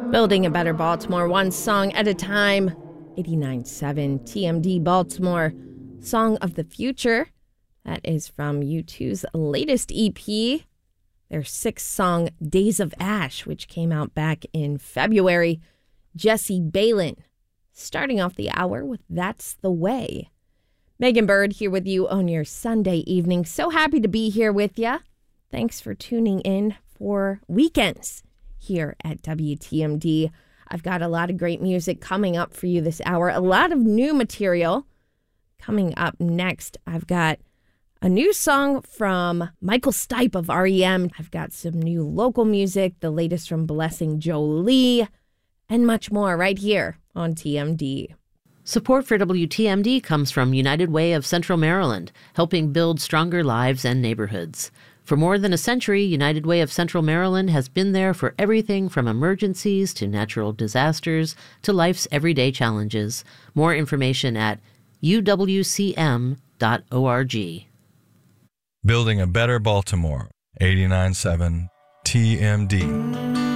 Building a Better Baltimore, one song at a time. 89.7 TMD Baltimore, Song of the Future. That is from U2's latest EP, their 6-song Days of Ash, which came out back in February. Jesse Balin starting off the hour with That's the Way. Megan Bird here with you on your Sunday evening. So happy to be here with you. Thanks for tuning in for weekends here at WTMD. I've got a lot of great music coming up for you this hour. A lot of new material coming up next. I've got a new song from Michael Stipe of REM. I've got some new local music, the latest from Blessing Jolie, and much more right here on TMD. Support for WTMD comes from United Way of Central Maryland, helping build stronger lives and neighborhoods. For more than a century, United Way of Central Maryland has been there for everything from emergencies to natural disasters to life's everyday challenges. More information at uwcm.org. Building a Better Baltimore, 89.7 TMD.